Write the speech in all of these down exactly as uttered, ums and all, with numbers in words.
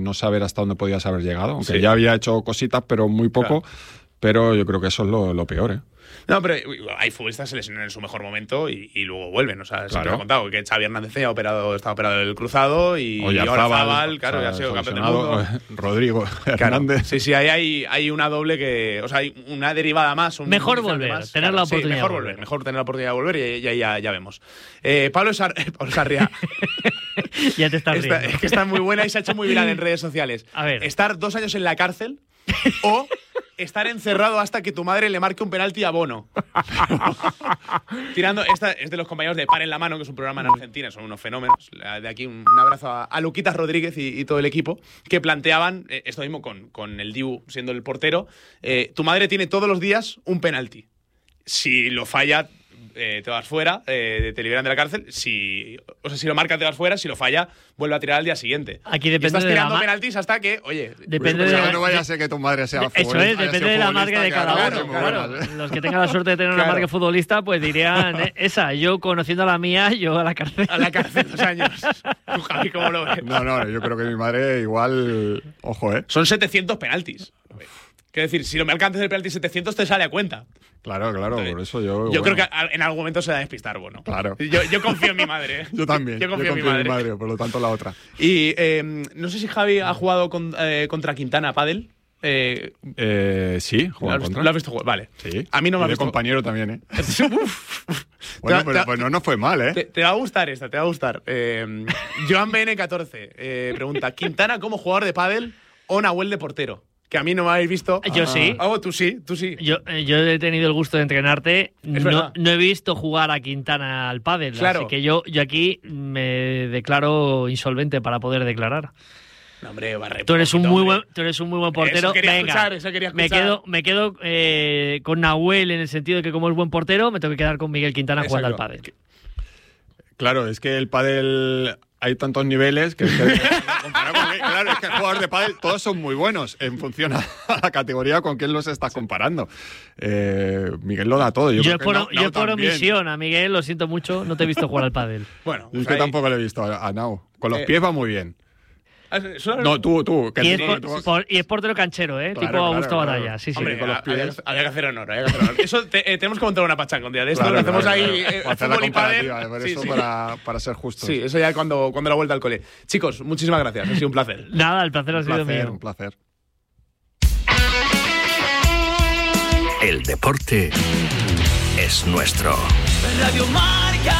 no saber hasta dónde podías haber llegado, aunque sí. ya había hecho cositas, pero muy poco, claro. Pero yo creo que eso es lo, lo peor, ¿eh? No, pero hay futbolistas que se lesionan en su mejor momento y, y luego vuelven. O sea, claro. siempre he contado que Xavi Hernández ya ha operado, está operado el cruzado y Oyarzábal, claro, ya ha sido campeón del mundo. Rodrigo Hernández. Claro. Sí, sí, ahí hay, hay una doble que. O sea, hay una derivada más. Un, mejor un volver, más. tener claro, la oportunidad. Sí, mejor de volver, volver. mejor tener la oportunidad de volver y ya, ya, ya vemos. Eh, Pablo, Sar, Pablo Sarria. Ya te estás riendo. Esta, es que está muy buena y se ha hecho muy viral en redes sociales. A ver. Estar dos años en la cárcel o estar encerrado hasta que tu madre le marque un penalti a Bono. Tirando, esta es de los compañeros de Par en la Mano, que es un programa en Argentina, son unos fenómenos. De aquí un, un abrazo a, a Luquitas Rodríguez y, y todo el equipo, que planteaban eh, esto mismo con, con el Dibu siendo el portero. Eh, tu madre tiene todos los días un penalti. Si lo falla, eh, te vas fuera, eh, te liberan de la cárcel. Si, o sea, si lo marca, te vas fuera. Si lo falla, vuelve a tirar al día siguiente. Aquí depende y estás de tirando la penaltis hasta que, oye… Depende pues, de o sea, la, no vaya a ser que tu madre sea Eso futbolista, es, depende de la marca de cada claro, uno. claro. Claro. Los que tengan la suerte de tener Claro. una marca futbolista, pues dirían eh, esa. Yo, conociendo a la mía, yo a la cárcel. A la cárcel dos años. ¿Tú, Javi, cómo lo ves? No, no, yo creo que mi madre igual… Ojo, ¿eh? Son setecientos penaltis. Quiero decir, si lo me alcanzas el penalti setecientos, te sale a cuenta. Claro, claro, por eso yo… Yo bueno, creo que a- en algún momento se va a despistar, bueno. Claro. Yo, yo confío en mi madre. ¿eh? Yo también. Yo confío, en mi madre. madre, por lo tanto la otra. Y eh, no sé si Javi ha jugado con, eh, contra Quintana Padel. Eh, Eh, sí, ¿lo, jugar has visto, contra. ¿Lo has visto jugar? Vale. Sí. A mí no me Y ha de visto. compañero también, ¿eh? Uf. Bueno, Te- pero te- pues no, no fue mal, ¿eh? Te, te va a gustar esta, te va a gustar. Eh, Joan B N catorce eh, pregunta: ¿Quintana como jugador de pádel o Nahuel de portero? Que a mí no me habéis visto. Yo sí. Ah, oh, tú sí, tú sí. Yo, eh, yo he tenido el gusto de entrenarte. Es No, verdad. no he visto jugar a Quintana al pádel. Claro. Así que yo, yo aquí me declaro insolvente para poder declarar. No, hombre, Barre, Tú eres un poquito, muy hombre. buen, tú eres un muy buen portero. Eso quería Venga, escuchar, eso quería me escuchar. quedo, me quedo eh, con Nahuel en el sentido de que como es buen portero, me tengo que quedar con Miguel Quintana jugando al Exacto. pádel. Claro, es que el pádel hay tantos niveles que, que comparado con que- claro, es que jugadores de pádel todos son muy buenos en función a la categoría con quién los estás comparando. Eh, Miguel lo da todo. Yo, Yo, creo es que por, Nau- yo Nau es por también. omisión, a Miguel, lo siento mucho, no te he visto jugar al pádel. Bueno, Es pues que ahí- tampoco le he visto a, a Nau. Con los Eh, pies va muy bien. Ah, solo- No, tú, tú. Que Y es, tú- por- tú- por- y es portero canchero, ¿eh? Claro, tipo claro, Augusto claro. Batalla. Sí, sí. Hombre, con los había, pies. había que hacer honor, había que hacer honor. Eso te- eh, tenemos que montar una pachanga un día de esto. Claro, lo hacemos claro, ahí, claro. eh, Para hacer la fútbol y pádel. comparativa, eh, por Sí, eso sí. Para, para ser justos. Sí, eso ya cuando, cuando la vuelta al cole. Chicos, muchísimas gracias, ha sido un placer. Nada, el placer ha Un sido placer, mío. un placer. El deporte es nuestro. Radio Marca.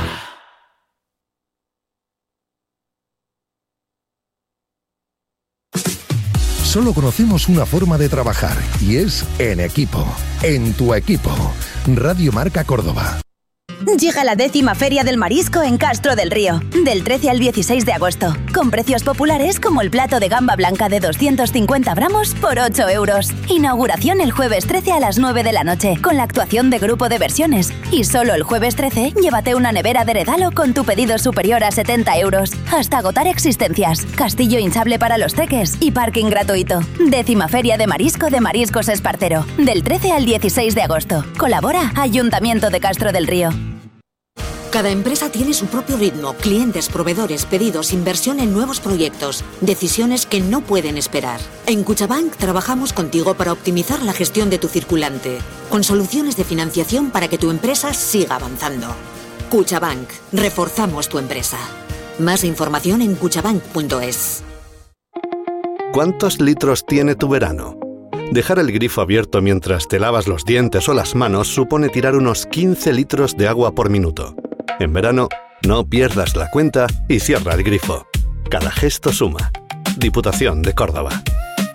Solo conocemos una forma de trabajar y es en equipo. En tu equipo. Radio Marca Córdoba. Llega la décima Feria del Marisco en Castro del Río, del trece al dieciséis de agosto, con precios populares como el plato de gamba blanca de doscientos cincuenta gramos por ocho euros. Inauguración el jueves trece a las nueve de la noche, con la actuación de Grupo de Versiones. Y solo el jueves trece, llévate una nevera de regalo con tu pedido superior a setenta euros, hasta agotar existencias. Castillo hinchable para los teques y parking gratuito. Décima Feria de Marisco de Mariscos Espartero, del trece al dieciséis de agosto. Colabora Ayuntamiento de Castro del Río. Cada empresa tiene su propio ritmo, clientes, proveedores, pedidos, inversión en nuevos proyectos, decisiones que no pueden esperar. En Cuchabank trabajamos contigo para optimizar la gestión de tu circulante, con soluciones de financiación para que tu empresa siga avanzando. Cuchabank, reforzamos tu empresa. Más información en cuchabank punto es. ¿Cuántos litros tiene tu verano? Dejar el grifo abierto mientras te lavas los dientes o las manos supone tirar unos quince litros de agua por minuto. En verano, no pierdas la cuenta y cierra el grifo. Cada gesto suma. Diputación de Córdoba.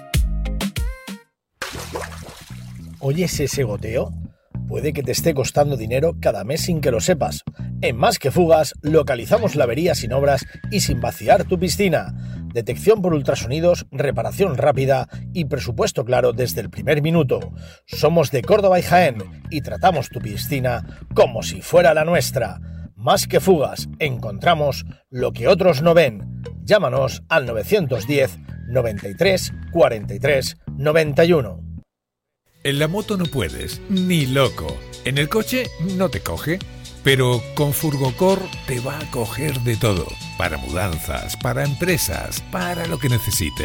¿Oyes ese goteo? Puede que te esté costando dinero cada mes sin que lo sepas. En Más que Fugas, localizamos la avería sin obras y sin vaciar tu piscina. Detección por ultrasonidos, reparación rápida y presupuesto claro desde el primer minuto. Somos de Córdoba y Jaén y tratamos tu piscina como si fuera la nuestra. Más que Fugas, encontramos lo que otros no ven. Llámanos al novecientos diez, noventa y tres, cuarenta y tres, noventa y uno. En la moto no puedes, ni loco. En el coche no te coge. Pero con Furgocor te va a coger de todo. Para mudanzas, para empresas, para lo que necesites.